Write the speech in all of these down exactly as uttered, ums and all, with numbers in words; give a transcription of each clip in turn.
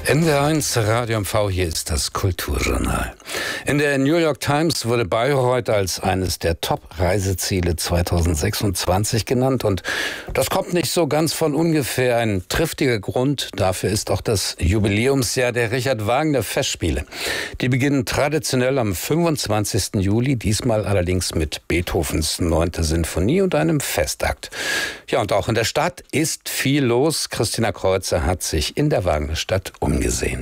N D R eins Radio M V, hier ist das Kulturjournal. In der New York Times wurde Bayreuth als eines der Top-Reiseziele zweitausendsechsundzwanzig genannt. Und das kommt nicht so ganz von ungefähr. Ein triftiger Grund dafür ist auch das Jubiläumsjahr der Richard Wagner Festspiele. Die beginnen traditionell am fünfundzwanzigsten Juli, diesmal allerdings mit Beethovens neunter Sinfonie und einem Festakt. Ja, und auch in der Stadt ist viel los. Christina Kreuzer hat sich in der Wagnerstadt umgesehen.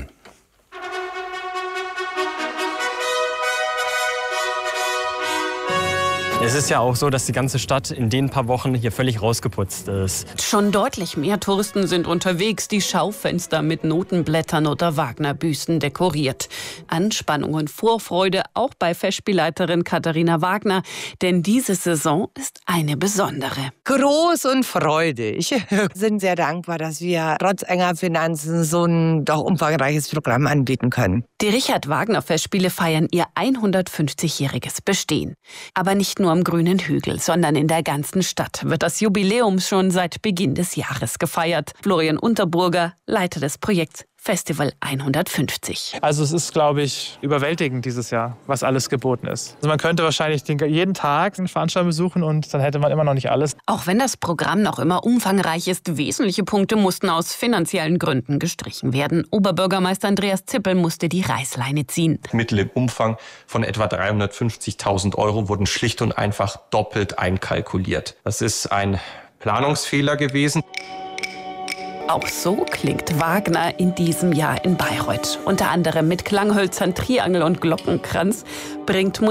Es ist ja auch so, dass die ganze Stadt in den paar Wochen hier völlig rausgeputzt ist. Schon deutlich mehr Touristen sind unterwegs, die Schaufenster mit Notenblättern oder Wagner-Büsten dekoriert. Anspannung und Vorfreude auch bei Festspielleiterin Katharina Wagner, denn diese Saison ist eine besondere. Groß und freudig. Wir sind sehr dankbar, dass wir trotz enger Finanzen so ein doch umfangreiches Programm anbieten können. Die Richard Wagner Festspiele feiern ihr hundertfünfzigjähriges Bestehen. Aber nicht nur am grünen Hügel, sondern in der ganzen Stadt wird das Jubiläum schon seit Beginn des Jahres gefeiert. Florian Unterburger, Leiter des Projekts Festival hundertfünfzig. Also es ist, glaube ich, überwältigend dieses Jahr, was alles geboten ist. Also man könnte wahrscheinlich den, jeden Tag eine Veranstaltung besuchen und dann hätte man immer noch nicht alles. Auch wenn das Programm noch immer umfangreich ist, wesentliche Punkte mussten aus finanziellen Gründen gestrichen werden. Oberbürgermeister Andreas Zippel musste die Reißleine ziehen. Mittel im Umfang von etwa dreihundertfünfzigtausend Euro wurden schlicht und einfach doppelt einkalkuliert. Das ist ein Planungsfehler gewesen. Auch so klingt Wagner in diesem Jahr in Bayreuth. Unter anderem mit Klanghölzern, Triangel und Glockenkranz bringt Musik